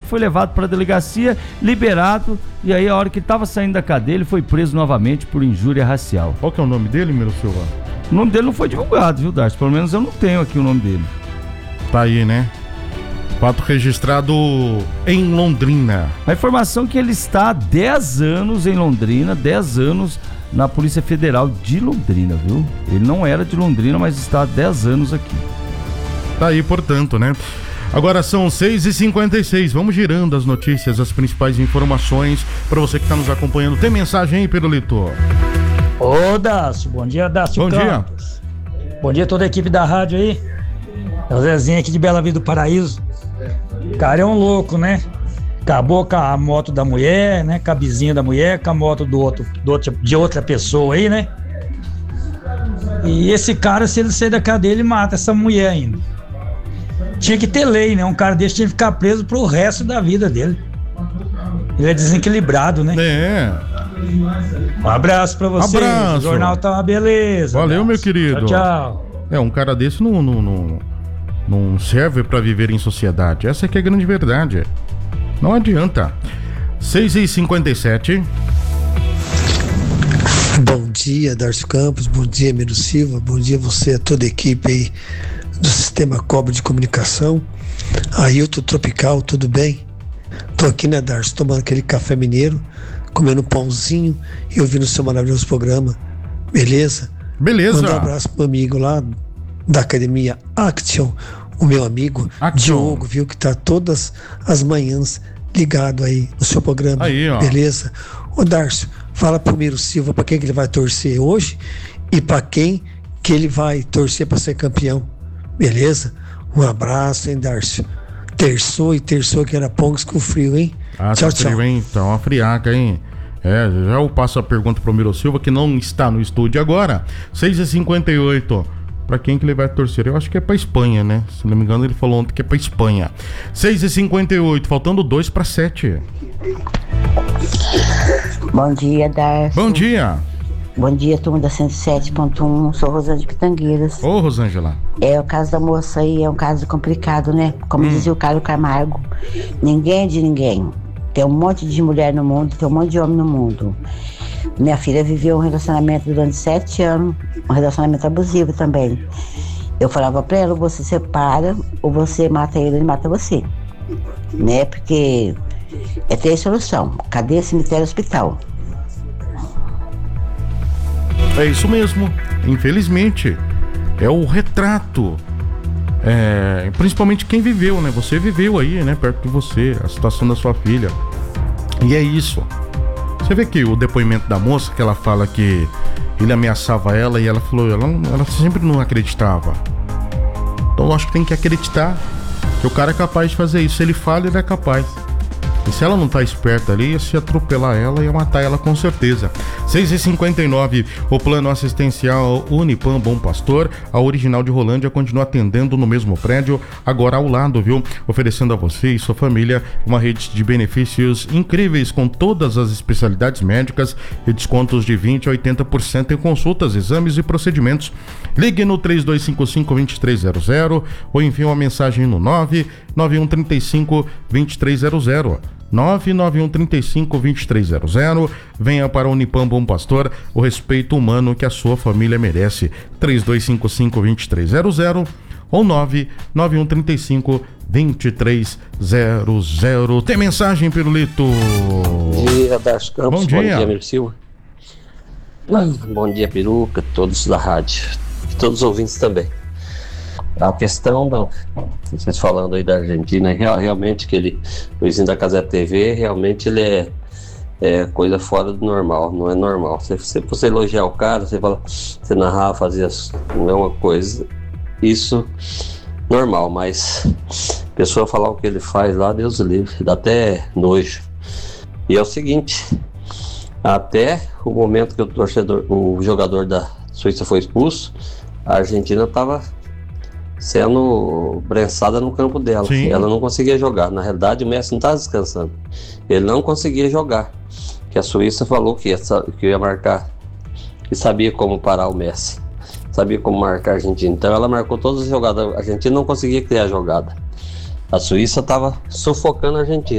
foi levado para a delegacia, liberado, e aí a hora que ele estava saindo da cadeia, ele foi preso novamente por injúria racial. Qual que é o nome dele, Miro Silva? O nome dele não foi divulgado, viu, Darcy? Pelo menos eu não tenho aqui o nome dele. Tá aí, né? Fato registrado em Londrina. A informação é que ele está há 10 anos em Londrina, 10 anos na Polícia Federal de Londrina, viu? Ele não era de Londrina, mas está há 10 anos aqui. Tá aí, portanto, né? Agora são 6h56, vamos girando as notícias, as principais informações para você que está nos acompanhando. Tem mensagem aí, Pirulito? Ô, Dácio, bom dia, Dácio Campos. Bom dia a toda a equipe da rádio aí. É o Zezinho aqui de Bela Vista do Paraíso. O cara é um louco, né? Acabou com a moto da mulher, né? Com a vizinha da mulher, com a moto de outra pessoa aí, né? E esse cara, se ele sair da cadeia, ele mata essa mulher ainda. Tinha que ter lei, né? Um cara desse tinha que ficar preso pro resto da vida dele. Ele é desequilibrado, né? É. Um abraço pra você. Abraço. O jornal tá uma beleza. Valeu, abraço. meu querido. Tchau. Um cara desse não serve pra viver em sociedade. Essa que é a grande verdade. Não adianta. 6h57. Bom dia, Darcio Campos. Bom dia, Miro Silva. Bom dia você, a toda a equipe aí do Sistema Cobre de Comunicação. Ailton Tropical, tudo bem? Tô aqui, né, Darcio, tomando aquele café mineiro, comendo pãozinho e ouvindo o seu maravilhoso programa. Beleza? Beleza. Manda um abraço pro meu amigo lá da Academia Action, o meu amigo Diogo, viu, que tá todas as manhãs ligado aí no seu programa. Aí, ó. Beleza? Ô, Darcio, fala pro Miro Silva pra quem que ele vai torcer hoje e pra quem que ele vai torcer pra ser campeão. Beleza? Um abraço, hein, Darcio? Terçou que era pongos com frio, hein? Tchau, tchau. Hein? Tá uma friaca, hein? Já eu passo a pergunta pro Miro Silva, que não está no estúdio agora. 6h58. Pra quem que ele vai torcer? Eu acho que é pra Espanha, né? Se não me engano, ele falou ontem que é pra Espanha. 6h58, faltando 2:07. Bom dia, Darcio. Bom dia. Bom dia, turma da 107.1. Sou Rosângela de Pitangueiras. Ô, Rosângela. O caso da moça aí é um caso complicado, né? Como dizia o Carlos Camargo, ninguém é de ninguém. Tem um monte de mulher no mundo, tem um monte de homem no mundo. Minha filha viveu um relacionamento durante 7 anos, um relacionamento abusivo também. Eu falava pra ela, ou você separa, ou você mata ele mata você. Né? Porque tem solução. Cadeia, cemitério, hospital. É isso mesmo, infelizmente. É o retrato. Principalmente quem viveu, né? Você viveu aí, né? Perto de você, a situação da sua filha. E é isso. Você vê que o depoimento da moça, que ela fala que ele ameaçava ela e ela falou, ela sempre não acreditava. Então eu acho que tem que acreditar que o cara é capaz de fazer isso. Se ele fala, ele é capaz. E se ela não tá esperta ali, ia se atropelar ela, ia matar ela com certeza. 6h59, o plano assistencial Unipam Bom Pastor, a original de Rolândia, continua atendendo no mesmo prédio, agora ao lado, viu? Oferecendo a você e sua família uma rede de benefícios incríveis com todas as especialidades médicas e descontos de 20% a 80% em consultas, exames e procedimentos. Ligue no 3255-2300 ou envie uma mensagem no 99135-2300. 99135-2300. Venha para o Unipam Bom Pastor, o respeito humano que a sua família merece. 3255-2300 ou 99135-2300. Tem mensagem, Pirulito? Bom dia, Darcio Campos. Bom dia, Miro Silva. Bom dia, Peruca, todos da rádio, todos os ouvintes também. A questão, vocês falando aí da Argentina, realmente que o vizinho da Casa TV, realmente ele é coisa fora do normal, não é normal. Você elogiar o cara, você narrar, fazer não é uma coisa, isso normal, mas a pessoa falar o que ele faz lá, Deus o livre, dá até nojo. E é o seguinte, até o momento que o jogador da Suíça foi expulso, a Argentina estava sendo prensada no campo dela. Sim. Ela não conseguia jogar. Na realidade, o Messi não estava descansando. Ele não conseguia jogar. Que a Suíça falou que ia marcar, que sabia como parar o Messi, sabia como marcar a Argentina. Então ela marcou todas as jogadas. A Argentina não conseguia criar a jogada. A Suíça estava sufocando a Argentina.